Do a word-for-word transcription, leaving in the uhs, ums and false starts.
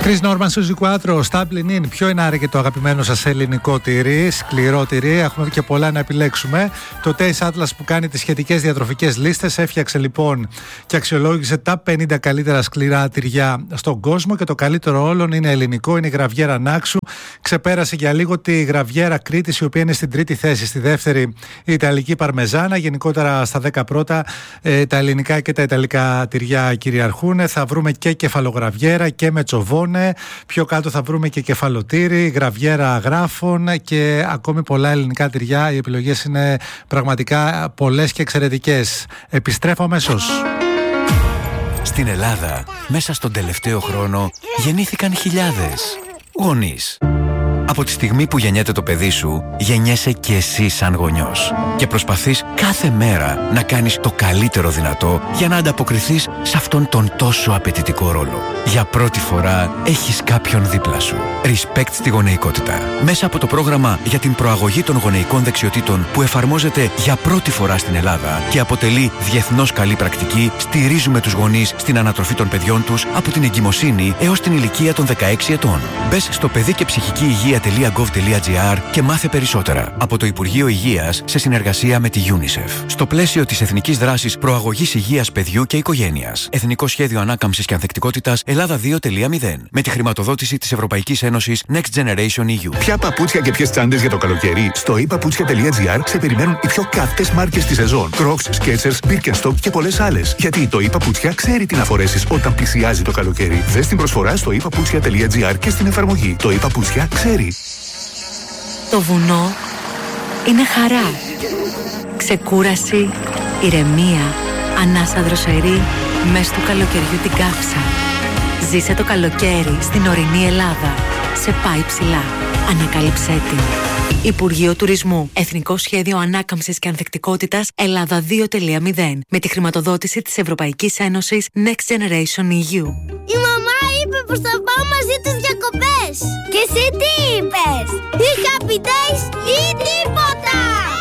Chris Norman, Suzy Quattro, Stumbling In. Ποιο είναι άραγε το αγαπημένο σας ελληνικό τυρί, σκληρό τυρί? Έχουμε και πολλά να επιλέξουμε. Το Taste Atlas που κάνει τις σχετικές διατροφικές λίστες έφτιαξε λοιπόν και αξιολόγησε τα πενήντα καλύτερα σκληρά τυριά στον κόσμο και το καλύτερο όλων είναι ελληνικό, είναι η Γραβιέρα Νάξου. Ξεπέρασε για λίγο τη Γραβιέρα Κρήτης, η οποία είναι στην τρίτη θέση. Στη δεύτερη η Ιταλική Παρμεζάνα. Γενικότερα στα δέκα πρώτα ε, τα ελληνικά και τα ιταλικά τυριά κυριαρχούν. Θα βρούμε και κεφαλογραβιέρα και μετσοβόνε. Πιο κάτω θα βρούμε και κεφαλοτήρι, γραβιέρα γράφων και ακόμη πολλά ελληνικά τυριά. Οι επιλογές είναι πραγματικά πολλές και εξαιρετικές. Επιστρέφω αμέσως. Στην Ελλάδα, μέσα στον τελευταίο χρόνο, γεννήθηκαν χιλιάδες γονείς. Από τη στιγμή που γεννιέται το παιδί σου, γεννιέσαι και εσύ σαν γονιός. Και προσπαθείς κάθε μέρα να κάνεις το καλύτερο δυνατό για να ανταποκριθείς σε αυτόν τον τόσο απαιτητικό ρόλο. Για πρώτη φορά έχεις κάποιον δίπλα σου. Respect στη γονεϊκότητα. Μέσα από το πρόγραμμα για την προαγωγή των γονεϊκών δεξιοτήτων που εφαρμόζεται για πρώτη φορά στην Ελλάδα και αποτελεί διεθνώς καλή πρακτική, στηρίζουμε τους γονείς στην ανατροφή των παιδιών τους από την εγκυμοσύνη έως την ηλικία των δεκαέξι ετών. Μπες στο παιδί και ψυχική υγεία τελεία γκοβ τελεία τζι άρ και μάθε περισσότερα. Από το Υπουργείο Υγείας σε συνεργασία με τη UNICEF. Στο πλαίσιο της Εθνικής Δράσης Προαγωγής Υγείας Παιδιού και Οικογένειας. Εθνικό Σχέδιο Ανάκαμψης και Ανθεκτικότητας Ελλάδα δύο τελεία μηδέν. Με τη χρηματοδότηση της Ευρωπαϊκής Ένωσης Next Generation ι γιου. Ποια παπούτσια και ποιες τσάντες για το καλοκαίρι? Στο i paputsια τελεία τζι άρ σε περιμένουν οι πιο καυτές μάρκες της σεζόν. Crocs, Skechers, Birkenstock και πολλές άλλες. Γιατί το i paputsια ξέρει τι να φορέσεις όταν πλησιάζει το καλοκαίρι. Δες την προσφορά στο i paputsια τελεία τζι άρ και στην εφαρμογή. Το i paputsια ξέρει. Το βουνό είναι χαρά, ξεκούραση, ηρεμία, ανάσα δροσερή μες του καλοκαιριού την κάψα. Ζήσε το καλοκαίρι στην ορεινή Ελλάδα. Σε πάει ψηλά. Ανακάλυψέ την. Υπουργείο Τουρισμού. Εθνικό Σχέδιο Ανάκαμψης και Ανθεκτικότητας Ελλάδα δύο τελεία μηδέν. Με τη χρηματοδότηση της Ευρωπαϊκής Ένωσης Next Generation ι γιου. Η μαμά είπε πως θα πάω μαζί τις διακοπές. Και εσύ τι είπες? Οι Happy Days ή τι?